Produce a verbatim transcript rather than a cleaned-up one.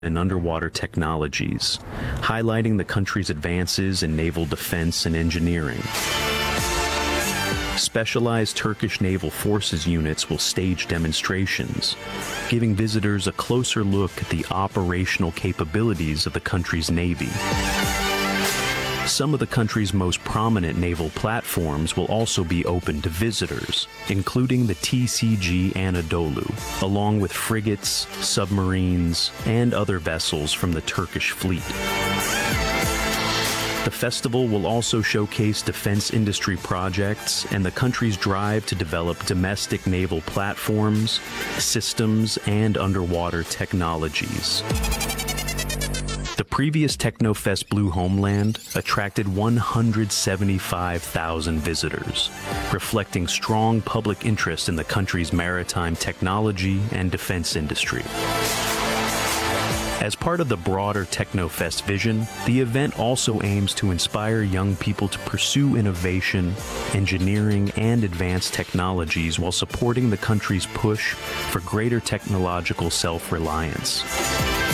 and underwater technologies, highlighting the country's advances in naval defense and engineering. Specialized Turkish Naval Forces units will stage demonstrations, giving visitors a closer look at the operational capabilities of the country's Navy. Some of the country's most prominent naval platforms will also be open to visitors, including the T C G Anadolu, along with frigates, submarines, and other vessels from the Turkish fleet. The festival will also showcase defense industry projects and the country's drive to develop domestic naval platforms, systems, and underwater technologies. The previous Technofest Blue Homeland attracted one hundred seventy-five thousand visitors, reflecting strong public interest in the country's maritime technology and defense industry. As part of the broader Technofest vision, the event also aims to inspire young people to pursue innovation, engineering, and advanced technologies while supporting the country's push for greater technological self-reliance.